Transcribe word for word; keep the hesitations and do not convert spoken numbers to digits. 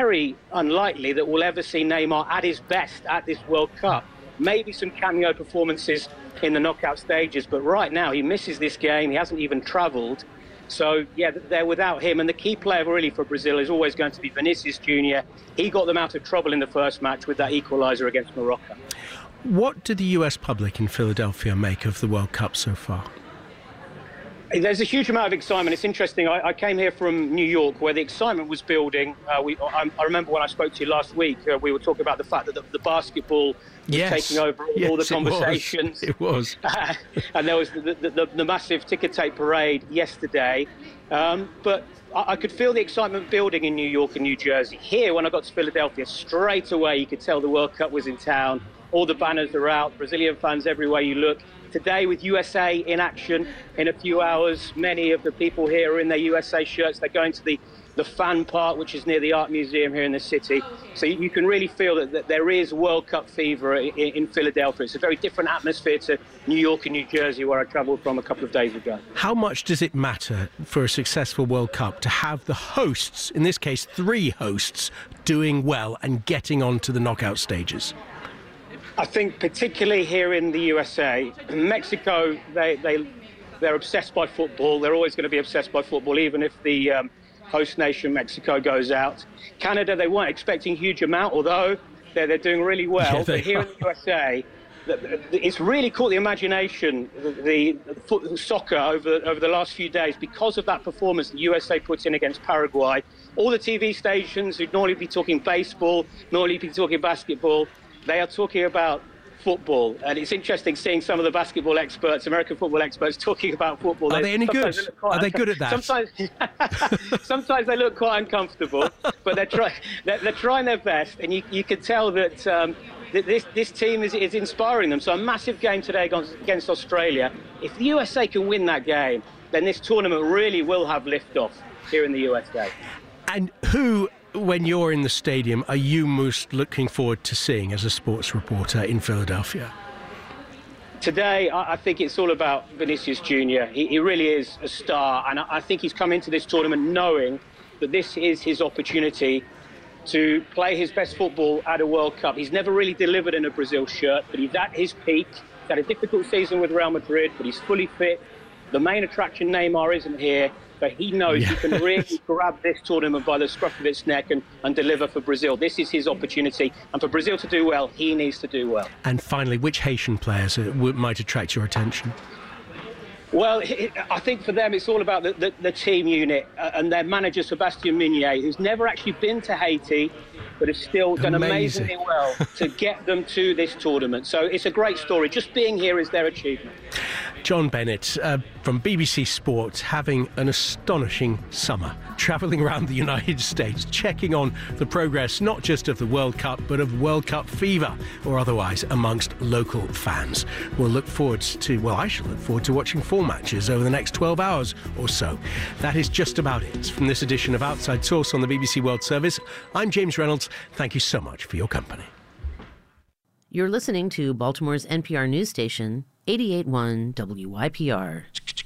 very unlikely that we'll ever see Neymar at his best at this World Cup. Maybe some cameo performances in the knockout stages, but right now he misses this game. He hasn't even travelled. So, yeah, they're without him. And the key player really for Brazil is always going to be Vinicius Junior He got them out of trouble in the first match with that equaliser against Morocco. What did the U S public in Philadelphia make of the World Cup so far? There's a huge amount of excitement. It's interesting. I, I came here from New York where the excitement was building. Uh, we, I, I remember when I spoke to you last week, uh, we were talking about the fact that the, the basketball was yes. taking over all, yes, all the conversations. It was. It was. And there was the, the, the, the massive ticker tape parade yesterday. Um, but I, I could feel the excitement building in New York and New Jersey. Here, when I got to Philadelphia, straight away you could tell the World Cup was in town. All the banners are out, Brazilian fans everywhere you look. Today with U S A in action in a few hours, many of the people here are in their U S A shirts. They're going to the, the fan park, which is near the Art Museum here in the city. So you, you can really feel that, that there is World Cup fever in, in Philadelphia. It's a very different atmosphere to New York and New Jersey, where I travelled from a couple of days ago. How much does it matter for a successful World Cup to have the hosts, in this case three hosts, doing well and getting on to the knockout stages? I think particularly here in the U S A, Mexico, they, they, they're obsessed by football. They're always going to be obsessed by football, even if the um, host nation, Mexico, goes out. Canada, they weren't expecting a huge amount, although they're, they're doing really well. Yeah, but here are. in the U S A, it's really caught the imagination, the, the, the soccer over, over the last few days, because of that performance the U S A puts in against Paraguay. All the T V stations who'd normally be talking baseball, normally be talking basketball, they are talking about football. And it's interesting seeing some of the basketball experts, American football experts, talking about football. Are they, they any good? They are they good at that? Sometimes, sometimes they look quite uncomfortable, but they're, try, they're, they're trying their best. And you, you can tell that um, th- this, this team is, is inspiring them. So a massive game today against, against Australia. If the U S A can win that game, then this tournament really will have liftoff here in the U S A. And who, when you're in the stadium, are you most looking forward to seeing as a sports reporter in Philadelphia? Today, I, I think it's all about Vinicius Junior He, he really is a star, and I, I think he's come into this tournament knowing that this is his opportunity to play his best football at a World Cup. He's never really delivered in a Brazil shirt, but he's at his peak. He's had a difficult season with Real Madrid, but he's fully fit. The main attraction, Neymar, isn't here. But he knows yes. he can really grab this tournament by the scruff of its neck and, and deliver for Brazil. This is his opportunity. And for Brazil to do well, he needs to do well. And finally, which Haitian players uh, might attract your attention? Well, it, I think for them it's all about the, the, the team unit uh, and their manager, Sébastien Migné, who's never actually been to Haiti, but has still done Amazing. amazingly well to get them to this tournament. So it's a great story. Just being here is their achievement. John Bennett uh, from B B C Sport, having an astonishing summer, travelling around the United States, checking on the progress not just of the World Cup, but of World Cup fever or otherwise amongst local fans. We'll look forward to, well, I shall look forward to watching four matches over the next twelve hours or so. That is just about it from this edition of Outside Source on the B B C World Service. I'm James Reynolds. Thank you so much for your company. You're listening to Baltimore's N P R news station, eighty-eight point one W Y P R.